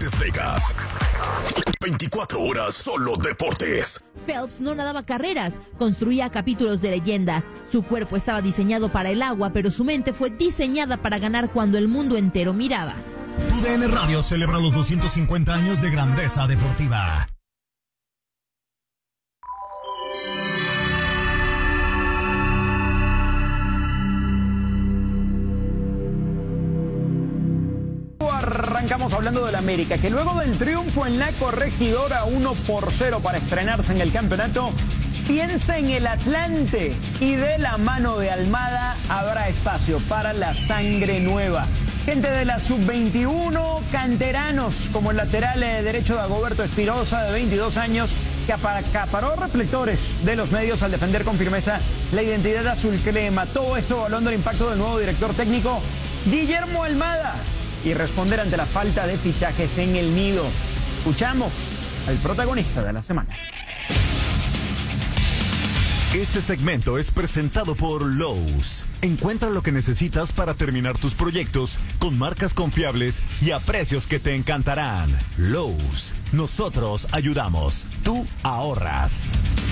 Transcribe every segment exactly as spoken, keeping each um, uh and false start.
Deportes Vegas. veinticuatro horas solo deportes. Phelps no nadaba carreras, construía capítulos de leyenda. Su cuerpo estaba diseñado para el agua, pero su mente fue diseñada para ganar cuando el mundo entero miraba. Tu D N Radio celebra los doscientos cincuenta años de grandeza deportiva. Arrancamos hablando del América, que luego del triunfo en la Corregidora uno por cero para estrenarse en el campeonato, piensa en el Atlante y de la mano de Almada habrá espacio para la sangre nueva. Gente de la sub veintiuno, canteranos como el lateral derecho de Dagoberto Espinosa, de veintidós años, que acaparó reflectores de los medios al defender con firmeza la identidad azul crema. Todo esto evaluando el impacto del nuevo director técnico Guillermo Almada y responder ante la falta de fichajes en el nido. Escuchamos al protagonista de la semana. Este segmento es presentado por Lowe's. Encuentra lo que necesitas para terminar tus proyectos con marcas confiables y a precios que te encantarán. Lowe's, nosotros ayudamos, tú ahorras.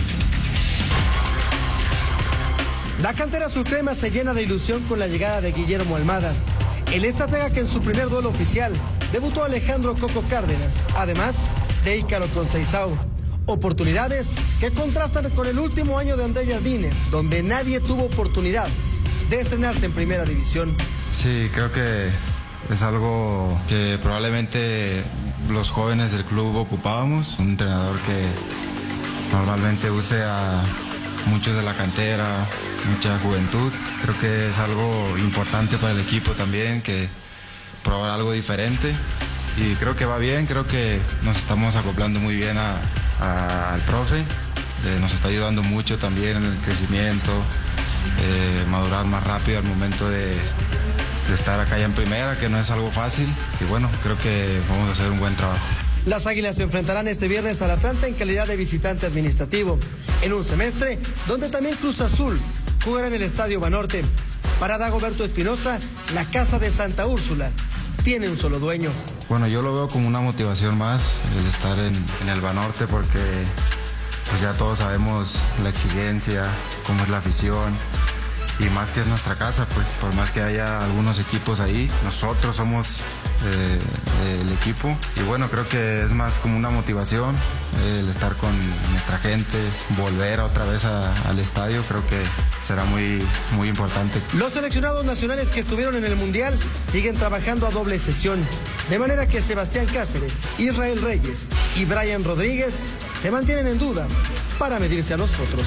La cantera azulcrema se llena de ilusión con la llegada de Guillermo Almada, el estratega que en su primer duelo oficial debutó Alejandro Coco Cárdenas, además de Ícaro Conceizao. Oportunidades que contrastan con el último año de André Jardine, donde nadie tuvo oportunidad de estrenarse en primera división. Sí, creo que es algo que probablemente los jóvenes del club ocupábamos. Un entrenador que normalmente use a muchos de la cantera, mucha juventud. Creo que es algo importante para el equipo también, que probar algo diferente. Y creo que va bien, creo que nos estamos acoplando muy bien a, a, al profe. Eh, nos está ayudando mucho también en el crecimiento, eh, madurar más rápido al momento de, de estar acá ya en primera, que no es algo fácil. Y bueno, creo que vamos a hacer un buen trabajo. Las Águilas se enfrentarán este viernes al Atlante en calidad de visitante administrativo, en un semestre donde también Cruz Azul jugará en el Estadio Banorte. Para Dagoberto Espinosa, la casa de Santa Úrsula tiene un solo dueño. Bueno, yo lo veo como una motivación más el estar en, en el Banorte, porque pues ya todos sabemos la exigencia, cómo es la afición, y más que es nuestra casa, pues por más que haya algunos equipos ahí, nosotros somos eh, el equipo. Y bueno, creo que es más como una motivación eh, el estar con nuestra gente, volver otra vez a, al estadio, creo que será muy, muy importante. Los seleccionados nacionales que estuvieron en el Mundial siguen trabajando a doble sesión, de manera que Sebastián Cáceres, Israel Reyes y Brian Rodríguez se mantienen en duda para medirse a los otros.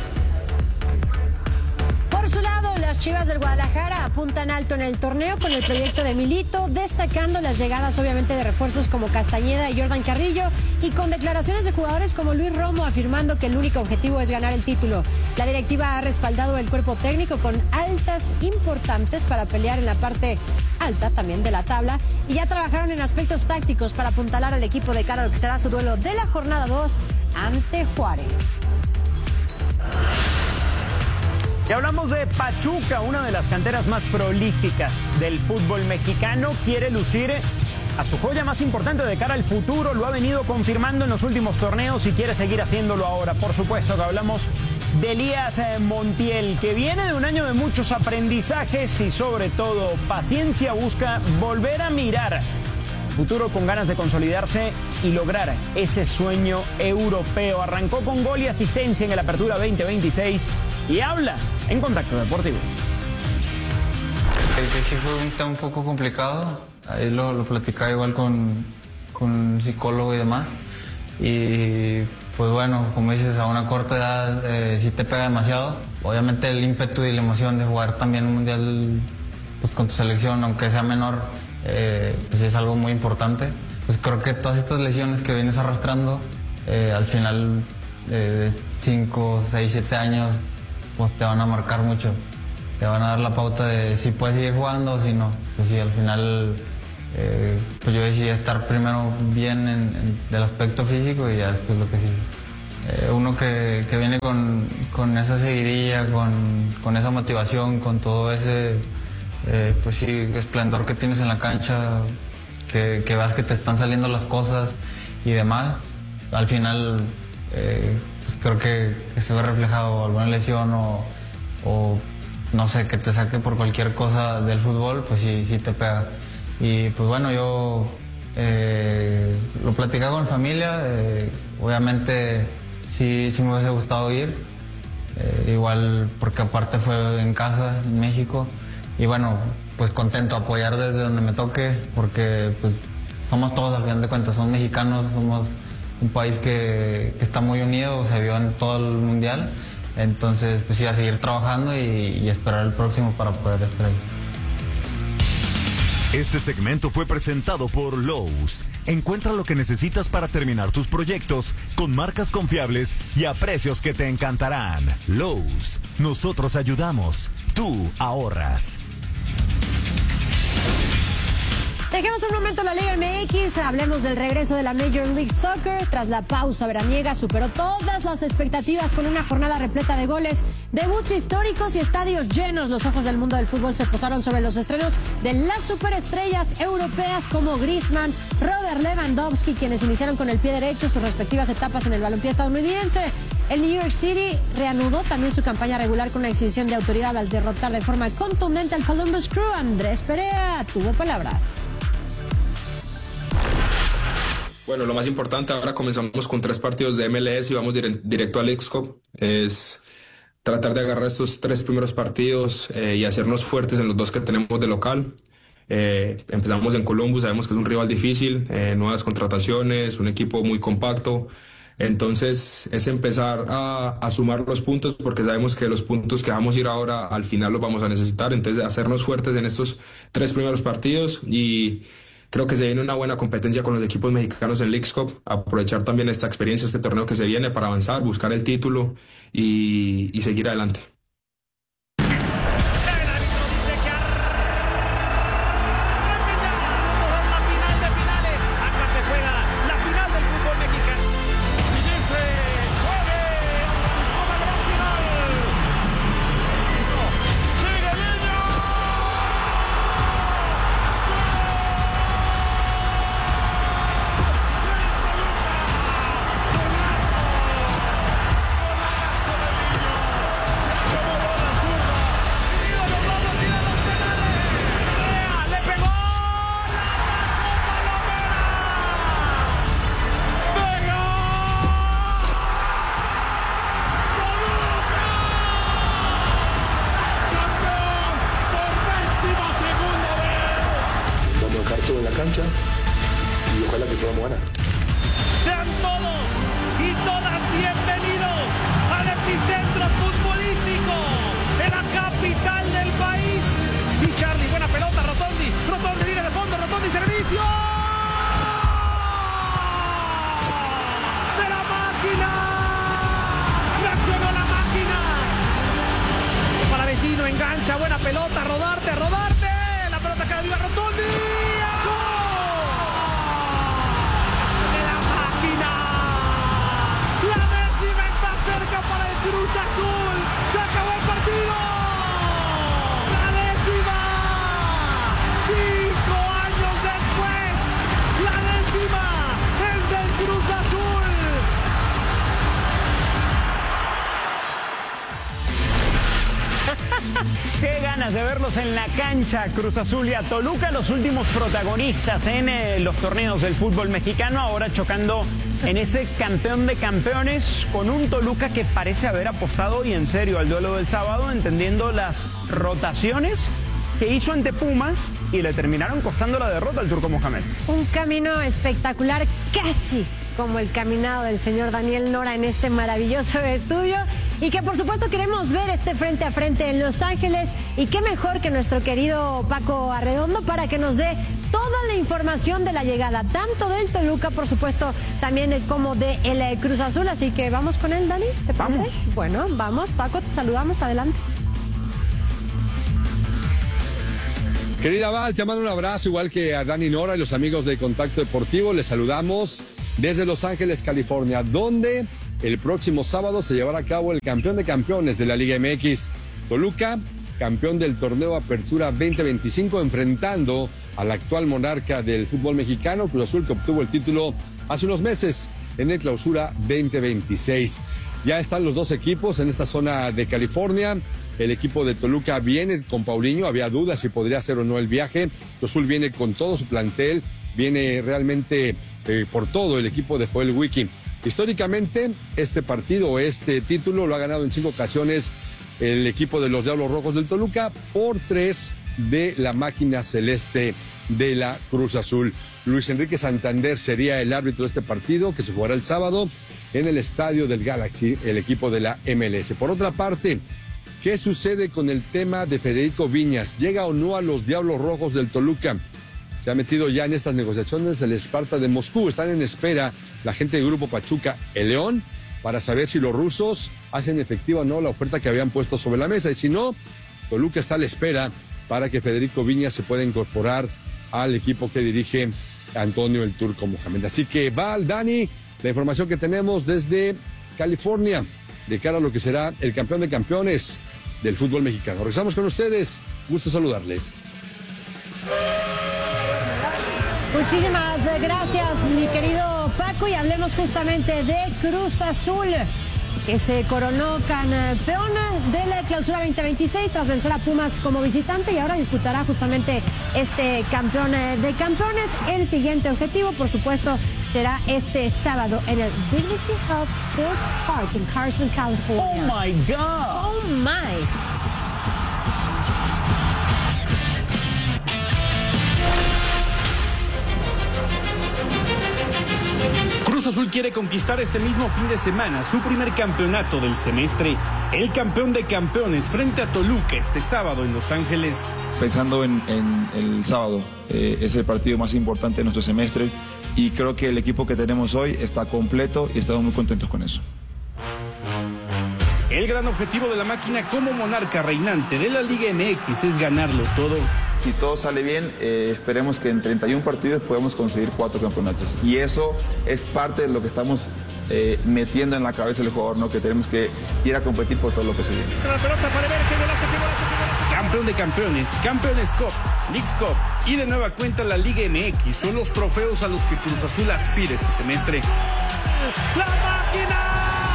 Por su lado, las Chivas del Guadalajara apuntan alto en el torneo con el proyecto de Milito, destacando las llegadas obviamente de refuerzos como Castañeda y Jordan Carrillo, y con declaraciones de jugadores como Luis Romo afirmando que el único objetivo es ganar el título. La directiva ha respaldado el cuerpo técnico con altas importantes para pelear en la parte alta también de la tabla, y ya trabajaron en aspectos tácticos para apuntalar al equipo de cara a lo que será su duelo de la jornada dos ante Juárez. Y hablamos de Pachuca, una de las canteras más prolíficas del fútbol mexicano. Quiere lucir a su joya más importante de cara al futuro. Lo ha venido confirmando en los últimos torneos y quiere seguir haciéndolo ahora. Por supuesto que hablamos de Elías Montiel, que viene de un año de muchos aprendizajes y sobre todo paciencia. Busca volver a mirar futuro con ganas de consolidarse y lograr ese sueño europeo. Arrancó con gol y asistencia en el Apertura veinte veintiséis y habla en Contacto Deportivo. Sí, sí fue un tema un poco complicado. Ahí lo, lo platicaba igual con, con un psicólogo y demás. Y pues bueno, como dices, a una corta edad eh, sí te pega demasiado. Obviamente el ímpetu y la emoción de jugar también un mundial pues, con tu selección, aunque sea menor, eh, pues es algo muy importante. Pues creo que todas estas lesiones que vienes arrastrando, eh, al final de cinco, seis, siete años, pues te van a marcar mucho. Te van a dar la pauta de si puedes seguir jugando o si no. Pues sí, al final eh, pues yo decidí estar primero bien en, en, del aspecto físico y ya después lo que sigue. Eh, uno que, que viene con, con esa seguidilla, con, con esa motivación, con todo ese eh, pues sí, esplendor que tienes en la cancha, que, que veas que te están saliendo las cosas y demás, al final eh, pues creo que, que se ve reflejado alguna lesión o, o no sé, que te saque por cualquier cosa del fútbol, pues sí, sí te pega. Y pues bueno, yo eh, lo platicé con mi familia, eh, obviamente sí, sí me hubiese gustado ir, eh, igual porque aparte fue en casa, en México, y bueno, pues contento de apoyar desde donde me toque, porque pues somos todos, al final de cuentas, somos mexicanos, somos un país que, que está muy unido, se vio en todo el mundial, entonces pues sí, a seguir trabajando y, y esperar el próximo para poder estar ahí. Este segmento fue presentado por Lowe's. Encuentra lo que necesitas para terminar tus proyectos con marcas confiables y a precios que te encantarán. Lowe's, nosotros ayudamos, tú ahorras. Dejemos un momento la Liga M X, hablemos del regreso de la Major League Soccer. Tras la pausa veraniega superó todas las expectativas con una jornada repleta de goles, debuts históricos y estadios llenos. Los ojos del mundo del fútbol se posaron sobre los estrenos de las superestrellas europeas como Griezmann, Robert Lewandowski, quienes iniciaron con el pie derecho sus respectivas etapas en el balompié estadounidense. El New York City reanudó también su campaña regular con una exhibición de autoridad al derrotar de forma contundente al Columbus Crew. Andrés Perea tuvo palabras. Bueno, lo más importante, ahora comenzamos con tres partidos de M L S y vamos dire- directo al Leagues Cup. Es tratar de agarrar estos tres primeros partidos eh, y hacernos fuertes en los dos que tenemos de local. Eh, empezamos en Columbus, sabemos que es un rival difícil, eh, nuevas contrataciones, un equipo muy compacto. Entonces es empezar a, a sumar los puntos, porque sabemos que los puntos que vamos a ir ahora al final los vamos a necesitar. Entonces hacernos fuertes en estos tres primeros partidos y creo que se viene una buena competencia con los equipos mexicanos en Leagues Cup. Aprovechar también esta experiencia, este torneo que se viene para avanzar, buscar el título y, y seguir adelante. Y ojalá que podamos ganar. Sean todos y todas bienvenidos al epicentro futbolístico en la capital del país. Y Charlie, buena pelota, Rotondi, Rotondi, línea de fondo, Rotondi, servicio de la máquina. Reaccionó la máquina. Para vecino, engancha, buena pelota, rodarte, rodarte. La pelota queda viva, Rotondi. Para el Cruz Azul, se acabó el partido. La décima, cinco años después, la décima es del Cruz Azul. Qué ganas de verlos en la cancha, Cruz Azul y a Toluca, los últimos protagonistas en eh, los torneos del fútbol mexicano, ahora chocando en ese campeón de campeones con un Toluca que parece haber apostado y en serio al duelo del sábado, entendiendo las rotaciones que hizo ante Pumas y le terminaron costando la derrota al Turco Mohamed. Un camino espectacular, casi como el caminado del señor Daniel Nora en este maravilloso estudio, y que por supuesto queremos ver este frente a frente en Los Ángeles, y qué mejor que nuestro querido Paco Arredondo para que nos dé toda la información de la llegada, tanto del Toluca, por supuesto, también como de el Cruz Azul. Así que vamos con él, Dani, ¿te parece? Vamos. Bueno, vamos, Paco, te saludamos, adelante. Querida Val, te mando un abrazo, igual que a Dani Nora y los amigos de Contacto Deportivo. Les saludamos desde Los Ángeles, California, donde el próximo sábado se llevará a cabo el campeón de campeones de la Liga M X. Toluca, campeón del torneo Apertura veinte veinticinco, enfrentando al actual monarca del fútbol mexicano, Cruz Azul, que obtuvo el título hace unos meses en el Clausura veinte veintiséis. Ya están los dos equipos en esta zona de California. El equipo de Toluca viene con Paulinho, había dudas si podría hacer o no el viaje. Cruz Azul viene con todo su plantel, viene realmente eh, por todo el equipo de Joel Wiki. Históricamente, este partido o este título lo ha ganado en cinco ocasiones el equipo de los Diablos Rojos del Toluca por tres de la máquina celeste de la Cruz Azul. Luis Enrique Santander sería el árbitro de este partido que se jugará el sábado en el estadio del Galaxy, el equipo de la M L S. Por otra parte, ¿qué sucede con el tema de Federico Viñas? ¿Llega o no a los Diablos Rojos del Toluca? Se ha metido ya en estas negociaciones el Esparta de Moscú. Están en espera la gente del Grupo Pachuca, el León, para saber si los rusos hacen efectiva o no la oferta que habían puesto sobre la mesa. Y si no, Toluca está a la espera para que Federico Viñas se pueda incorporar al equipo que dirige Antonio el Turco Mohamed. Así que, Val, Dani, la información que tenemos desde California de cara a lo que será el campeón de campeones del fútbol mexicano. Regresamos con ustedes. Gusto saludarles. Muchísimas gracias, mi querido Paco, y hablemos justamente de Cruz Azul, que se coronó campeón de la Clausura veinte veintiséis tras vencer a Pumas como visitante y ahora disputará justamente este campeón de campeones. El siguiente objetivo, por supuesto, será este sábado en el Dignity Health Sports Park en Carson, California. Oh my God. Oh my. Cruz Azul quiere conquistar este mismo fin de semana su primer campeonato del semestre. El campeón de campeones frente a Toluca este sábado en Los Ángeles. Pensando en, en el sábado, eh, es el partido más importante de nuestro semestre y creo que el equipo que tenemos hoy está completo y estamos muy contentos con eso. El gran objetivo de la máquina como monarca reinante de la Liga M X es ganarlo todo. Si todo sale bien, eh, esperemos que en treinta y un partidos podamos conseguir cuatro campeonatos. Y eso es parte de lo que estamos eh, metiendo en la cabeza del jugador, ¿no? Que tenemos que ir a competir por todo lo que se viene. La pelota para ver qué golazo, qué golazo, qué golazo. Campeón de campeones, Campeones Cup, Leagues Cup y de nueva cuenta la Liga M X son los trofeos a los que Cruz Azul aspira este semestre. ¡La máquina!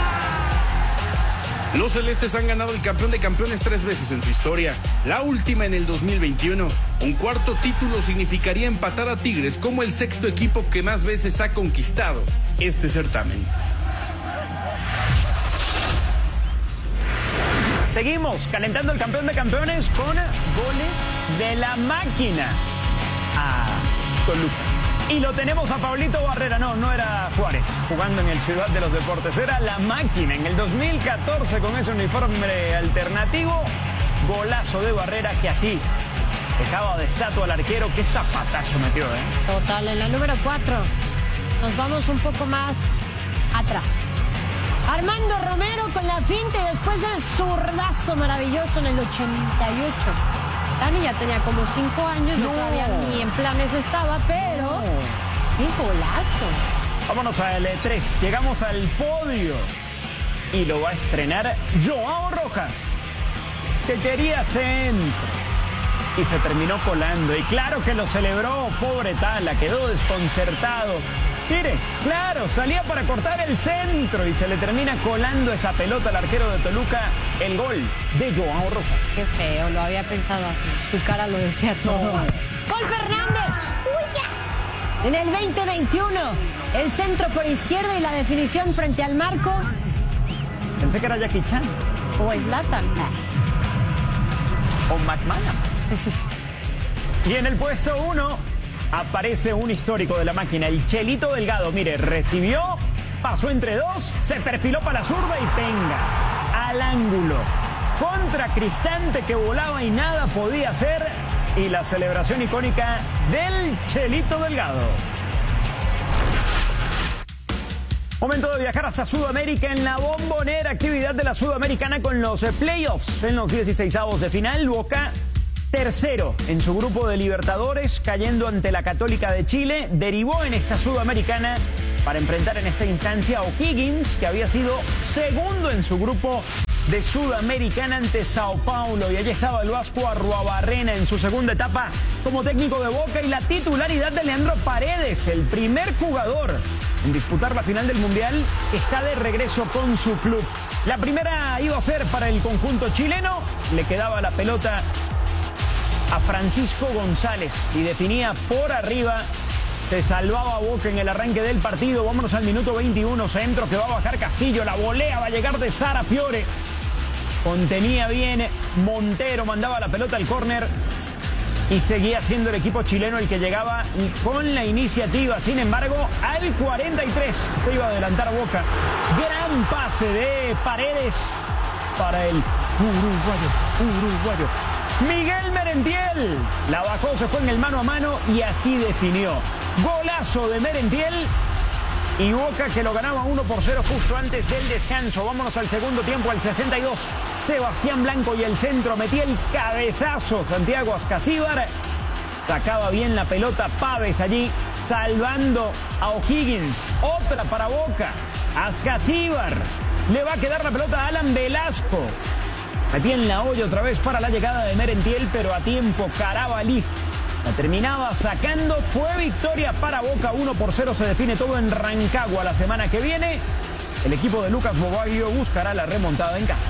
Los celestes han ganado el campeón de campeones tres veces en su historia, la última en el dos mil veintiuno. Un cuarto título significaría empatar a Tigres como el sexto equipo que más veces ha conquistado este certamen. Seguimos calentando el campeón de campeones con goles de la máquina a Toluca. Y lo tenemos a Pablito Barrera, no, no era Juárez, jugando en el Ciudad de los Deportes, era la máquina en el dos mil catorce con ese uniforme alternativo, golazo de Barrera que así dejaba de estatua al arquero, qué zapatazo metió, ¿eh? Total, en la número cuatro nos vamos un poco más atrás. Armando Romero con la finta y después el zurdazo maravilloso en el ochenta y ocho. Dani ya tenía como cinco años, no. Yo todavía ni en planes estaba, pero no. ¡Qué golazo! Vámonos al E tres, llegamos al podio y lo va a estrenar Joao Rojas, que quería centro y se terminó colando. Y claro que lo celebró, pobre Tala, quedó desconcertado. Mire, claro, salía para cortar el centro y se le termina colando esa pelota al arquero de Toluca, el gol de Joao Rojas. Qué feo, lo había pensado así. Su cara lo decía todo. No. Paul Fernández, ¡uy ya! En el veinte veintiuno, el centro por izquierda y la definición frente al marco. Pensé que era Jackie Chan. O Zlatan. O McMahon. Y en el puesto uno aparece un histórico de la máquina, el Chelito Delgado. Mire, recibió, pasó entre dos, se perfiló para la zurda y tenga al ángulo. Contra Cristante que volaba y nada podía hacer. Y la celebración icónica del Chelito Delgado. Momento de viajar hasta Sudamérica en la Bombonera, actividad de la Sudamericana con los playoffs en los dieciseisavos de final. Boca tercero en su grupo de Libertadores, cayendo ante la Católica de Chile, derivó en esta Sudamericana para enfrentar en esta instancia a O'Higgins, que había sido segundo en su grupo de Sudamericana ante Sao Paulo. Y allí estaba el Vasco Arruabarrena en su segunda etapa como técnico de Boca y la titularidad de Leandro Paredes, el primer jugador en disputar la final del Mundial, está de regreso con su club. La primera iba a ser para el conjunto chileno, le quedaba la pelota a Francisco González y definía por arriba. Se salvaba Boca en el arranque del partido. Vámonos al minuto veintiuno, centro que va a bajar Castillo, la volea va a llegar de Sara Fiore. Contenía bien Montero, mandaba la pelota al córner y seguía siendo el equipo chileno el que llegaba con la iniciativa. Sin embargo, al cuarenta y tres se iba a adelantar Boca. Gran pase de Paredes para el uruguayo, uruguayo. Miguel Merentiel la bajó, se fue en el mano a mano y así definió. Golazo de Merentiel y Boca que lo ganaba uno por cero justo antes del descanso. Vámonos al segundo tiempo, al sesenta y dos. Sebastián Blanco y el centro, metía el cabezazo Santiago Ascasíbar. Sacaba bien la pelota Paves allí, salvando a O'Higgins. Otra para Boca. Ascasíbar. Le va a quedar la pelota a Alan Velasco. Metía en la olla otra vez para la llegada de Merentiel, pero a tiempo Carabalí la terminaba sacando. Fue victoria para Boca, uno por cero. Se define todo en Rancagua. La semana que viene el equipo de Lucas Bobaglio buscará la remontada en casa.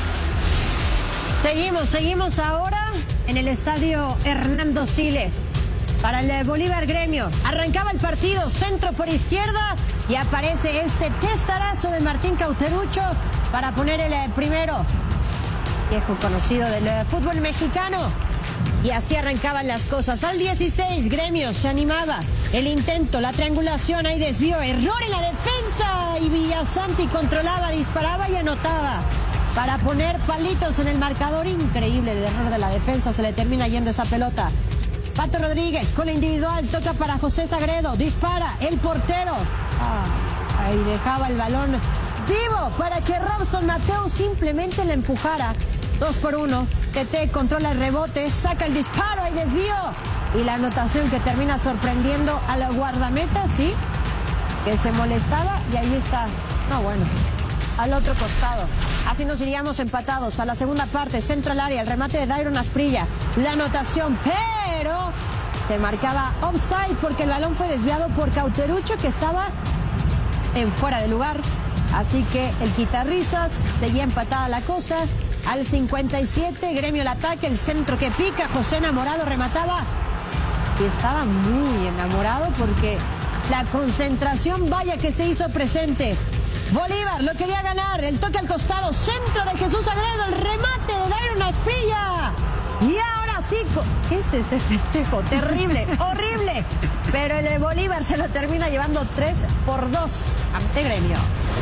Seguimos, seguimos ahora en el estadio Hernando Siles para el Bolívar Gremio. Arrancaba el partido, centro por izquierda y aparece este testarazo de Martín Cauterucho para poner el primero. Viejo conocido del fútbol mexicano. Y así arrancaban las cosas. Al dieciséis, Gremio se animaba. El intento, la triangulación, ahí desvío, error en la defensa. Y Villasanti controlaba, disparaba y anotaba para poner palitos en el marcador. Increíble el error de la defensa, se le termina yendo esa pelota. Pato Rodríguez con la individual, toca para José Sagredo, dispara el portero. Ah, ahí dejaba el balón vivo para que Robson Mateo simplemente le empujara. Dos por uno, Tete controla el rebote, saca el disparo, hay desvío. Y la anotación que termina sorprendiendo a la guardameta, sí, que se molestaba y ahí está. No, bueno, al otro costado. Así nos iríamos empatados a la segunda parte, centro al área, el remate de Dairon Asprilla. La anotación, pero se marcaba offside porque el balón fue desviado por Cauterucho, que estaba en fuera de lugar. Así que el quitarrisas, seguía empatada la cosa. Al cincuenta y siete, Gremio el ataque, el centro que pica, José Enamorado remataba. Y estaba muy enamorado porque la concentración, vaya que se hizo presente. Bolívar lo quería ganar, el toque al costado, centro de Jesús Sagredo, el remate de Dairon Asprilla. Y ahora sí, ¿qué es ese festejo? Terrible, horrible. Pero el Bolívar se lo termina llevando tres por dos ante Gremio.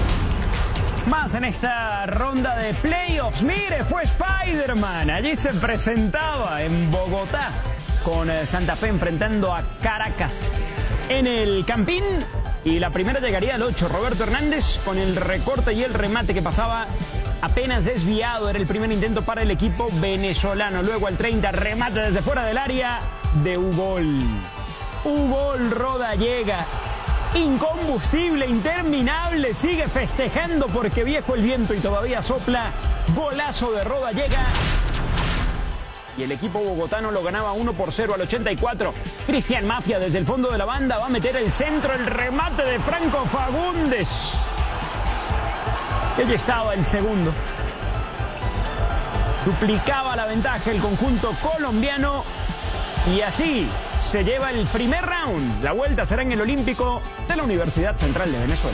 Más en esta ronda de playoffs. Mire, fue Spider-Man. Allí se presentaba en Bogotá con Santa Fe enfrentando a Caracas en el Campín. Y la primera llegaría al ocho. Roberto Hernández con el recorte y el remate que pasaba apenas desviado. Era el primer intento para el equipo venezolano. Luego al treinta, remate desde fuera del área de Ugol. Ugol Roda llega. Incombustible, interminable, sigue festejando porque viejo el viento y todavía sopla. Golazo de Roda llega. Y el equipo bogotano lo ganaba uno por cero al ochenta y cuatro. Cristian Mafia desde el fondo de la banda va a meter el centro, el remate de Franco Fagundes. Y allí estaba el segundo. Duplicaba la ventaja el conjunto colombiano. Y así se lleva el primer round. La vuelta será en el Olímpico de la Universidad Central de Venezuela.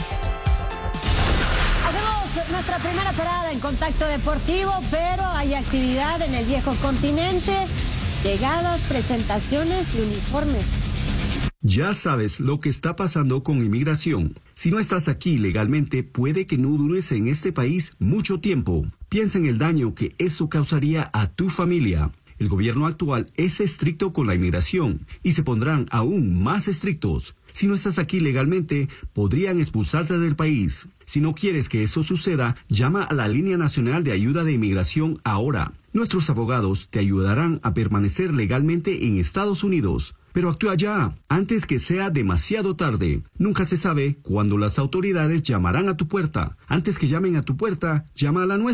Hacemos nuestra primera parada en Contacto Deportivo, pero hay actividad en el viejo continente. Llegadas, presentaciones y uniformes. Ya sabes lo que está pasando con inmigración. Si no estás aquí legalmente, puede que no dures en este país mucho tiempo. Piensa en el daño que eso causaría a tu familia. El gobierno actual es estricto con la inmigración y se pondrán aún más estrictos. Si no estás aquí legalmente, podrían expulsarte del país. Si no quieres que eso suceda, llama a la Línea Nacional de Ayuda de Inmigración ahora. Nuestros abogados te ayudarán a permanecer legalmente en Estados Unidos. Pero actúa ya, antes que sea demasiado tarde. Nunca se sabe cuándo las autoridades llamarán a tu puerta. Antes que llamen a tu puerta, llama a la nuestra.